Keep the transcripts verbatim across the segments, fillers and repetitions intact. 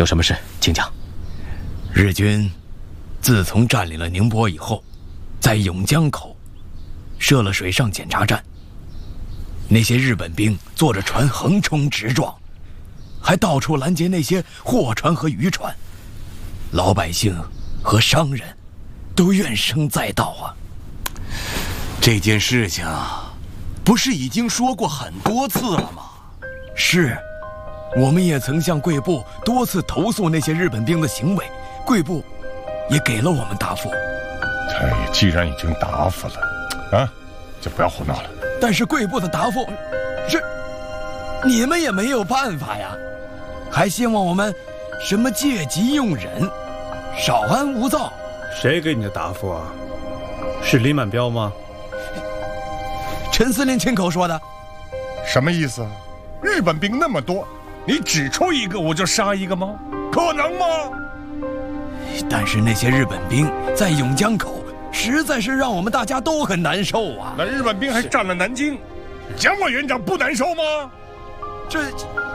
有什么事，请讲。 日军自从占领了宁波以后，在永江口设了水上检查站。那些日本兵坐着船横冲直撞，还到处拦截那些货船和渔船，老百姓和商人都怨声载道啊。 这件事情不是已经说过很多次了吗？ 是，我们也曾向贵部多次投诉那些日本兵的行为，贵部也给了我们答复。 哎，既然已经答复了，啊，就不要胡闹了。 但是贵部的答复是，你们也没有办法呀，还希望我们什么戒急用忍，少安勿躁。 谁给你的答复啊？是李满彪吗？ 陈司令亲口说的。 什么意思啊？日本兵那么多，你指出一个我就杀一个吗？可能吗？ 但是那些日本兵在永江口实在是让我们大家都很难受啊。 那日本兵还占了南京，蒋委员长不难受吗？ 这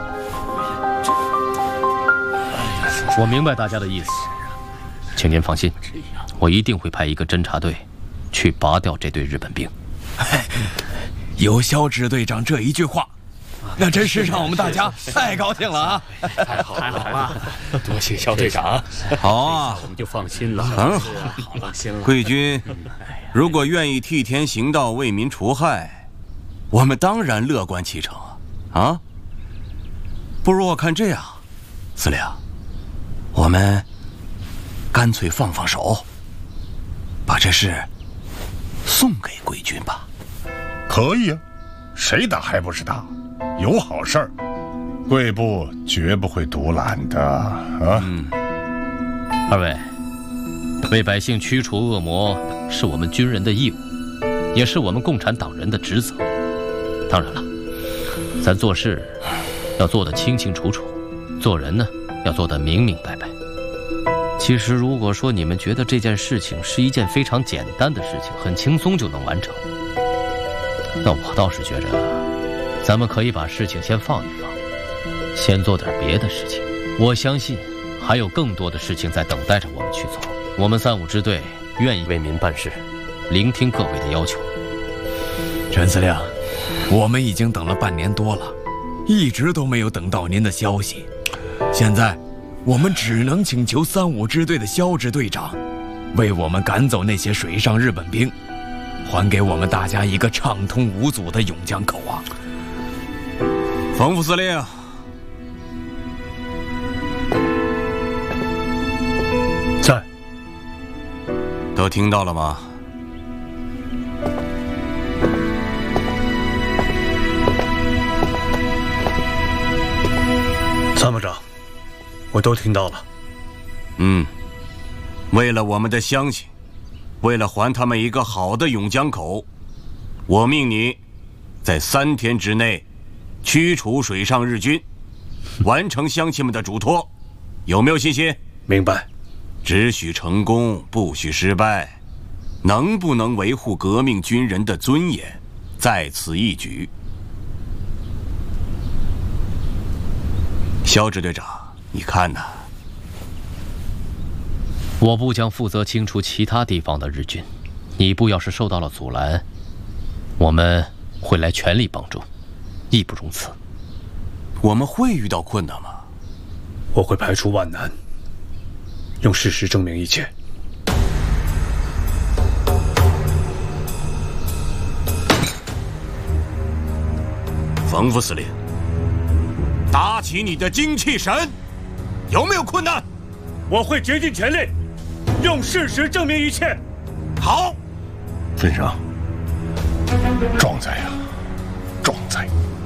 我明白大家的意思，请您放心，我一定会派一个侦察队去拔掉这队日本兵。 有肖支队长这一句话，那真是让我们大家太高兴了啊！ 太好了，太好了，多谢肖队长。 好啊， 我们就放心了。 很好， 放心了。 贵军如果愿意替天行道、为民除害，我们当然乐观其成啊！啊，不如我看这样，司令，我们干脆放放手，把这事送给贵军吧。 可以啊，谁打还不是打？有好事儿，贵部绝不会独揽的啊！ 嗯， 二位，为百姓驱除恶魔是我们军人的义务，也是我们共产党人的职责。当然了，咱做事要做得清清楚楚，做人呢要做得明明白白。其实，如果说你们觉得这件事情是一件非常简单的事情，很轻松就能完成，那我倒是觉着，咱们可以把事情先放一放，先做点别的事情。我相信还有更多的事情在等待着我们去做。我们三五支队愿意为民办事，聆听各位的要求。 陈司令，我们已经等了半年多了，一直都没有等到您的消息。现在，我们只能请求三五支队的肖支队长，为我们赶走那些水上日本兵，还给我们大家一个畅通无阻的永江口啊！ 冯副司令， 在。 都听到了吗？ 参谋长，我都听到了。 嗯，为了我们的乡亲，为了还他们一个好的永江口，我命你，在三天之内驱除水上日军，完成乡亲们的嘱托，有没有信心？ 明白。 只许成功，不许失败。能不能维护革命军人的尊严，在此一举。肖支队长，你看呐。 我部将负责清除其他地方的日军，你部要是受到了阻拦，我们会来全力帮助，义不容辞。 我们会遇到困难吗？ 我会排除万难，用事实证明一切。 冯副司令，打起你的精气神，有没有困难？ 我会竭尽全力，用事实证明一切。 好， 分上，壮哉呀，壮哉！